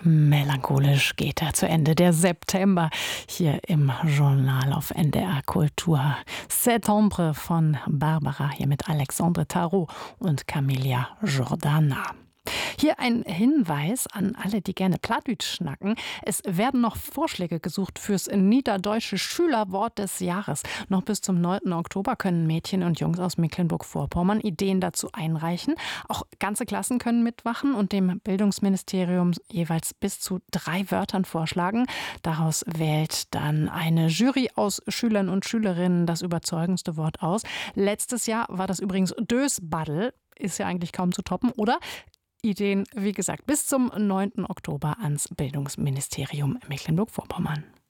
Melancholisch geht er zu Ende, der September, hier im Journal auf NDR Kultur. Septembre von Barbara, hier mit Alexandre Tarot und Camilla Jordana. Hier ein Hinweis an alle, die gerne Plattdeutsch schnacken. Es werden noch Vorschläge gesucht fürs niederdeutsche Schülerwort des Jahres. Noch bis zum 9. Oktober können Mädchen und Jungs aus Mecklenburg-Vorpommern Ideen dazu einreichen. Auch ganze Klassen können mitmachen und dem Bildungsministerium jeweils bis zu 3 Wörtern vorschlagen. Daraus wählt dann eine Jury aus Schülern und Schülerinnen das überzeugendste Wort aus. Letztes Jahr war das übrigens Dösbaddel. Ist ja eigentlich kaum zu toppen, oder? Ideen, wie gesagt, bis zum 9. Oktober ans Bildungsministerium Mecklenburg-Vorpommern.